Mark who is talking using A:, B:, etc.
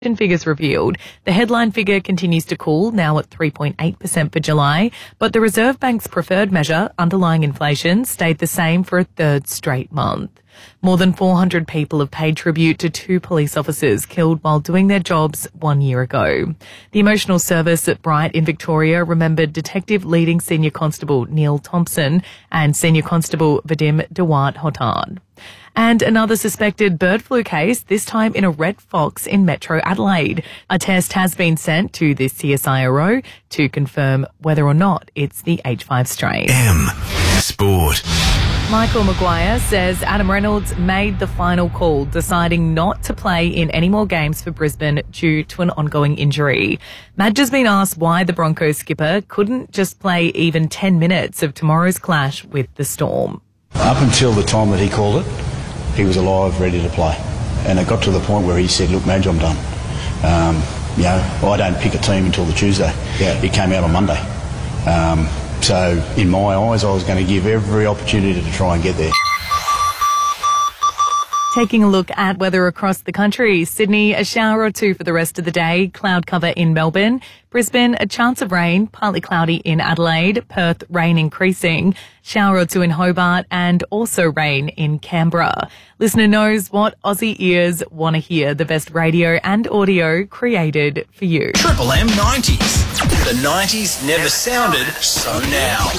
A: figures revealed, the headline figure continues to cool, now at 3.8% for July, but the Reserve Bank's preferred measure, underlying inflation, stayed the same for a third straight month. More than 400 people have paid tribute to 2 police officers killed while doing their jobs 1 year ago. The Emotional Service at Bright in Victoria remembered Detective Leading Senior Constable Neil Thompson and Senior Constable Vadim Dewart-Hotard. And another suspected bird flu case, this time in a red fox in Metro Adelaide. A test has been sent to the CSIRO to confirm whether or not it's the H5 strain.
B: Sport.
A: Michael Maguire says Adam Reynolds made the final call, deciding not to play in any more games for Brisbane due to an ongoing injury. Madge has been asked why the Broncos skipper couldn't just play even 10 minutes of tomorrow's clash with the Storm.
C: Up until the time that he called it, he was alive, ready to play. And it got to the point where he said, look, Madge, I'm done. I don't pick a team until the Tuesday. Yeah. He came out on Monday. So in my eyes, I was going to give every opportunity to try and get there.
A: Taking a look at weather across the country. Sydney, a shower or two for the rest of the day. Cloud cover in Melbourne. Brisbane, a chance of rain, partly cloudy in Adelaide. Perth, rain increasing. Shower or two in Hobart and also rain in Canberra. Listener knows what Aussie ears want to hear. The best radio and audio created for you.
B: Triple M 90s. The 90s never sounded so now.